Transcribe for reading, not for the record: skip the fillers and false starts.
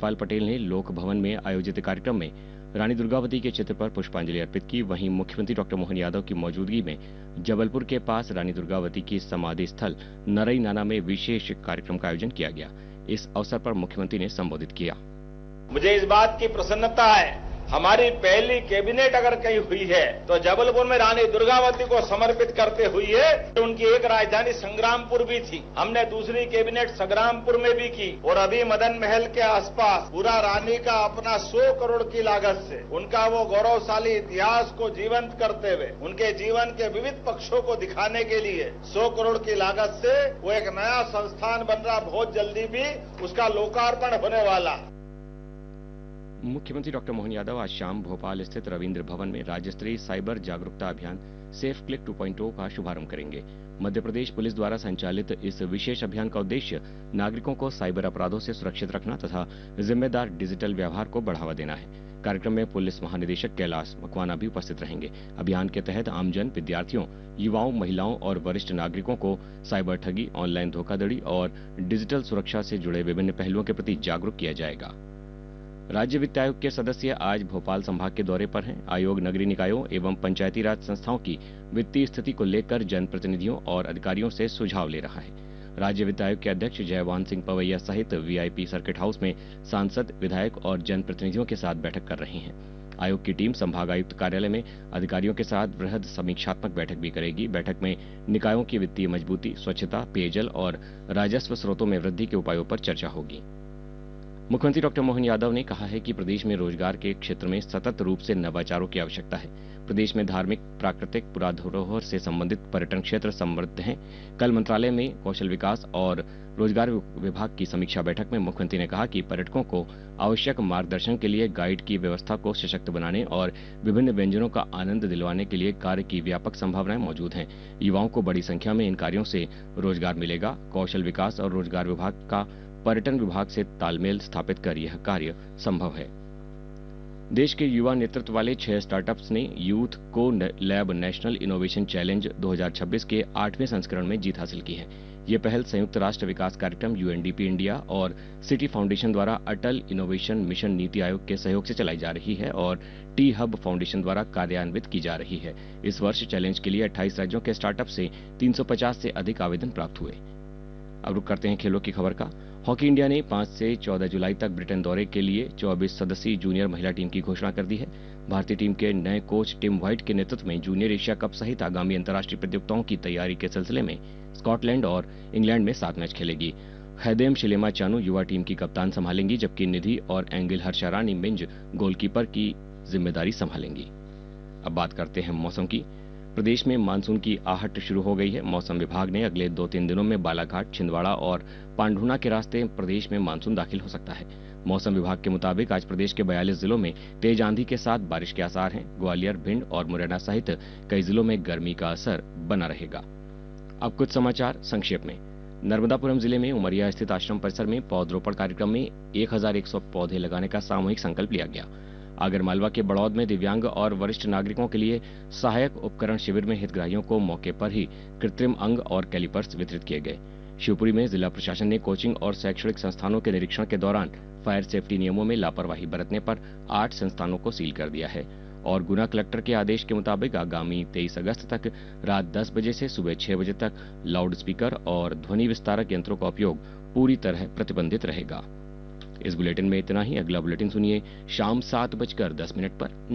सत्यपाल पटेल ने लोक भवन में आयोजित कार्यक्रम में रानी दुर्गावती के चित्र पर पुष्पांजलि अर्पित की। वहीं मुख्यमंत्री डॉक्टर मोहन यादव की मौजूदगी में जबलपुर के पास रानी दुर्गावती की समाधि स्थल नरई नाना में विशेष कार्यक्रम का आयोजन किया गया। इस अवसर पर मुख्यमंत्री ने संबोधित किया। मुझे इस बात की प्रसन्नता है, हमारी पहली कैबिनेट अगर कहीं हुई है तो जबलपुर में रानी दुर्गावती को समर्पित करते हुई है। उनकी एक राजधानी संग्रामपुर भी थी, हमने दूसरी कैबिनेट संग्रामपुर में भी की और अभी मदन महल के आसपास पूरा रानी का अपना 100 करोड़ की लागत से उनका वो गौरवशाली इतिहास को जीवंत करते हुए उनके जीवन के विविध पक्षों को दिखाने के लिए 100 करोड़ की लागत से वो एक नया संस्थान बन रहा, बहुत जल्दी भी उसका लोकार्पण होने वाला। मुख्यमंत्री डॉक्टर मोहन यादव आज शाम भोपाल स्थित रविंद्र भवन में राज्य स्तरीय साइबर जागरूकता अभियान सेफ क्लिक 2.0 का शुभारंभ करेंगे। मध्य प्रदेश पुलिस द्वारा संचालित इस विशेष अभियान का उद्देश्य नागरिकों को साइबर अपराधों से सुरक्षित रखना तथा जिम्मेदार डिजिटल व्यवहार को बढ़ावा देना है। कार्यक्रम में पुलिस महानिदेशक कैलाश मकवाना भी उपस्थित रहेंगे। अभियान के तहत आमजन, विद्यार्थियों, युवाओं, महिलाओं और वरिष्ठ नागरिकों को साइबर ठगी, ऑनलाइन धोखाधड़ी और डिजिटल सुरक्षा से जुड़े विभिन्न पहलुओं के प्रति जागरूक किया जाएगा। राज्य वित्त आयोग के सदस्य आज भोपाल संभाग के दौरे पर हैं। आयोग नगरीय निकायों एवं पंचायती राज संस्थाओं की वित्तीय स्थिति को लेकर जनप्रतिनिधियों और अधिकारियों से सुझाव ले रहा है। राज्य वित्त आयोग के अध्यक्ष जयवान सिंह पवैया सहित वीआईपी सर्किट हाउस में सांसद, विधायक और जनप्रतिनिधियों के साथ बैठक कर रहे हैं। आयोग की टीम संभागायुक्त कार्यालय में अधिकारियों के साथ वृहद समीक्षात्मक बैठक भी करेगी। बैठक में निकायों की वित्तीय मजबूती, स्वच्छता, पेयजल और राजस्व स्रोतों में वृद्धि के उपायों पर चर्चा होगी। मुख्यमंत्री डॉक्टर मोहन यादव ने कहा है कि प्रदेश में रोजगार के क्षेत्र में सतत रूप से नवाचारों की आवश्यकता है। प्रदेश में धार्मिक, प्राकृतिक, पुरा धरोहर से संबंधित पर्यटन क्षेत्र समृद्ध हैं। कल मंत्रालय में कौशल विकास और रोजगार विभाग की समीक्षा बैठक में मुख्यमंत्री ने कहा कि पर्यटकों को आवश्यक मार्गदर्शन के लिए गाइड की व्यवस्था को सशक्त बनाने और विभिन्न व्यंजनों का आनंद दिलवाने के लिए कार्य की व्यापक संभावनाएं मौजूद हैं। युवाओं को बड़ी संख्या में इन कार्यों से रोजगार मिलेगा। कौशल विकास और रोजगार विभाग का पर्यटन विभाग से तालमेल स्थापित कर यह कार्य संभव है। देश के युवा नेतृत्व वाले 6 स्टार्टअप्स ने यूथ को लैब नेशनल इनोवेशन चैलेंज 2026 के 8वें संस्करण में जीत हासिल की है। ये पहल संयुक्त राष्ट्र विकास कार्यक्रम यूएनडीपी इंडिया और सिटी फाउंडेशन द्वारा अटल इनोवेशन मिशन नीति आयोग के सहयोग से चलाई जा रही है और टी हब फाउंडेशन द्वारा कार्यान्वित की जा रही है। इस वर्ष चैलेंज के लिए 28 राज्यों के स्टार्टअप से 350 से अधिक आवेदन प्राप्त हुए। अब रुक करते हैं खेलों की खबर का। हॉकी इंडिया ने 5 से 14 जुलाई तक ब्रिटेन दौरे के लिए 24 सदस्यीय जूनियर महिला टीम की घोषणा कर दी है। भारतीय टीम के नए कोच टिम व्हाइट के नेतृत्व में जूनियर एशिया कप सहित आगामी अंतर्राष्ट्रीय प्रतियोगिताओं की तैयारी के सिलसिले में स्कॉटलैंड और इंग्लैंड में 7 मैच खेलेगी। हैदेम शिलेमा चानू युवा टीम की कप्तान संभालेंगी, जबकि निधि और एंगिल हर्षारानी मिंज गोलकीपर की जिम्मेदारी संभालेंगी। अब बात करते हैं मौसम की। प्रदेश में मानसून की आहट शुरू हो गई है। मौसम विभाग ने अगले 2-3 दिनों में बालाघाट, छिंदवाड़ा और पांढुना के रास्ते प्रदेश में मानसून दाखिल हो सकता है। मौसम विभाग के मुताबिक आज प्रदेश के 42 जिलों में तेज आंधी के साथ बारिश के आसार हैं। ग्वालियर, भिंड और मुरैना सहित कई जिलों में गर्मी का असर बना रहेगा। अब कुछ समाचार संक्षेप में। नर्मदापुरम जिले में उमरिया स्थित आश्रम परिसर में पौधरोपण कार्यक्रम में 1100 पौधे लगाने का सामूहिक संकल्प लिया गया। आगरमालवा के बड़ौद में दिव्यांग और वरिष्ठ नागरिकों के लिए सहायक उपकरण शिविर में हितग्राहियों को मौके पर ही कृत्रिम अंग और कैलिपर्स वितरित किए गए। शिवपुरी में जिला प्रशासन ने कोचिंग और शैक्षणिक संस्थानों के निरीक्षण के दौरान फायर सेफ्टी नियमों में लापरवाही बरतने पर 8 संस्थानों को सील कर दिया है। और गुना कलेक्टर के आदेश के मुताबिक आगामी 23 अगस्त तक रात 10 बजे से सुबह 6 बजे तक लाउड स्पीकर और ध्वनि विस्तारक यंत्रों का उपयोग पूरी तरह प्रतिबंधित रहेगा। इस बुलेटिन में इतना ही। अगला बुलेटिन सुनिए शाम 7:10 पर।